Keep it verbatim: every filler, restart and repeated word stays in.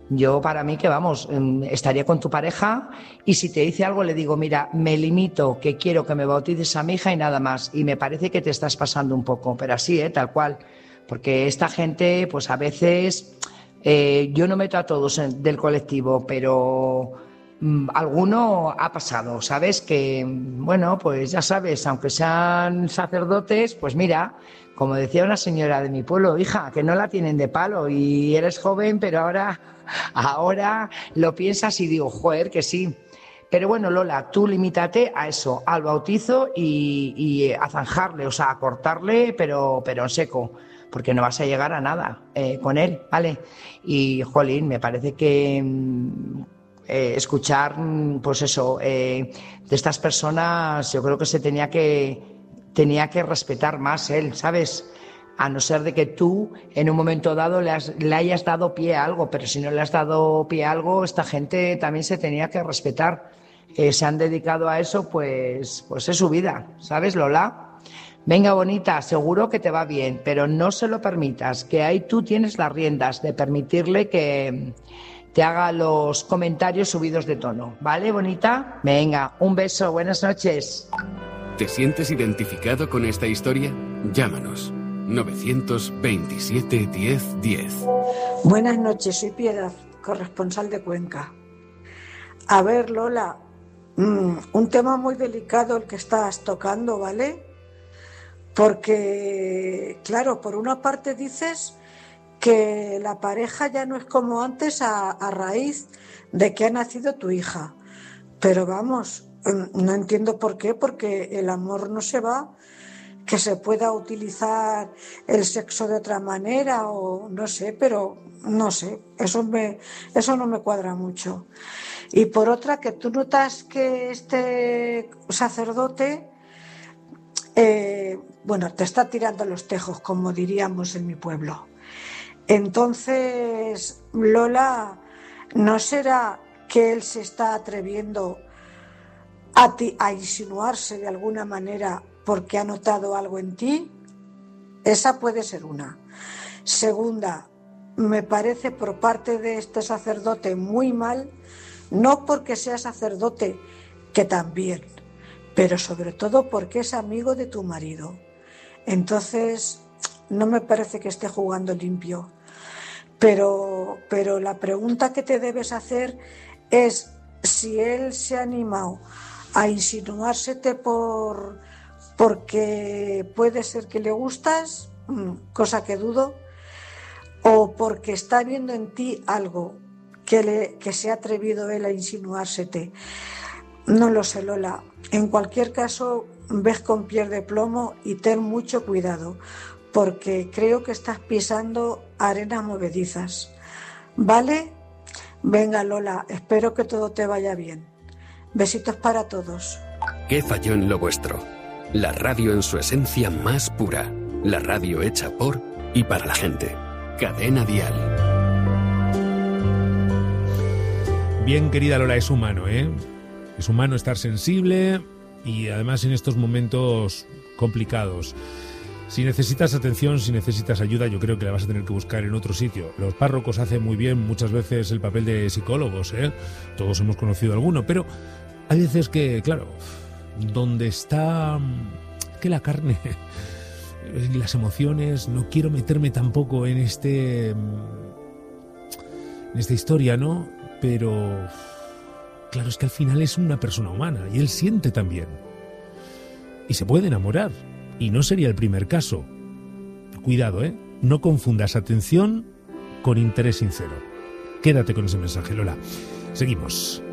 Yo para mí que vamos, estaría con tu pareja y si te dice algo le digo, mira, me limito, que quiero que me bautices a mi hija y nada más. Y me parece que te estás pasando un poco, pero así, ¿eh? Tal cual. Porque esta gente, pues a veces, eh, yo no meto a todos en, del colectivo, pero mmm, alguno ha pasado, ¿sabes? Que, bueno, pues ya sabes, aunque sean sacerdotes, pues mira, como decía una señora de mi pueblo, hija, que no la tienen de palo y eres joven, pero ahora... Ahora lo piensas y digo, joder, que sí. Pero bueno, Lola, tú limítate a eso, al bautizo y, y a zanjarle, o sea, a cortarle, pero, pero en seco, porque no vas a llegar a nada eh, con él, ¿vale? Y, jolín, me parece que eh, escuchar, pues eso, eh, de estas personas, yo creo que se tenía que, tenía que respetar más él, ¿sabes? A no ser de que tú en un momento dado le, has, le hayas dado pie a algo, pero si no le has dado pie a algo, esta gente también se tenía que respetar. Eh, se han dedicado a eso, pues, pues es su vida, ¿sabes, Lola? Venga, bonita, seguro que te va bien, pero no se lo permitas, que ahí tú tienes las riendas de permitirle que te haga los comentarios subidos de tono, ¿vale, bonita? Venga, un beso, buenas noches. ¿Te sientes identificado con esta historia? Llámanos. novecientos veintisiete diez diez. Buenas noches, soy Piedad, corresponsal de Cuenca. A ver, Lola, mmm, un tema muy delicado el que estás tocando, ¿vale? Porque, claro, por una parte dices que la pareja ya no es como antes a, a raíz de que ha nacido tu hija. Pero vamos, no entiendo por qué, porque el amor no se va. Que se pueda utilizar el sexo de otra manera o no sé, pero no sé, eso me, eso no me cuadra mucho. Y por otra, que tú notas que este sacerdote, eh, bueno, te está tirando los tejos, como diríamos en mi pueblo. Entonces, Lola, ¿no será que él se está atreviendo a, ti, a insinuarse de alguna manera porque ha notado algo en ti? Esa puede ser una. Segunda, me parece por parte de este sacerdote muy mal, no porque sea sacerdote, que también, pero sobre todo porque es amigo de tu marido. Entonces, no me parece que esté jugando limpio. Pero, pero la pregunta que te debes hacer es si él se ha animado a insinuársete por... porque puede ser que le gustas, cosa que dudo, o porque está viendo en ti algo que, le, que se ha atrevido él a insinuársete. No lo sé, Lola. En cualquier caso, ves con piel de plomo y ten mucho cuidado, porque creo que estás pisando arenas movedizas. ¿Vale? Venga, Lola, espero que todo te vaya bien. Besitos para todos. ¿Qué falló en lo vuestro? La radio en su esencia más pura. La radio hecha por y para la gente. Cadena Dial. Bien, querida Lola, es humano, ¿eh? Es humano estar sensible y además en estos momentos complicados. Si necesitas atención, si necesitas ayuda, yo creo que la vas a tener que buscar en otro sitio. Los párrocos hacen muy bien muchas veces el papel de psicólogos, ¿eh? Todos hemos conocido alguno, pero hay veces que, claro, donde está que la carne, las emociones, no quiero meterme tampoco en este en esta historia, ¿no? Pero claro, es que al final es una persona humana y él siente también. Y se puede enamorar. Y no sería el primer caso. Cuidado, ¿eh? No confundas atención con interés sincero. Quédate con ese mensaje, Lola. Seguimos.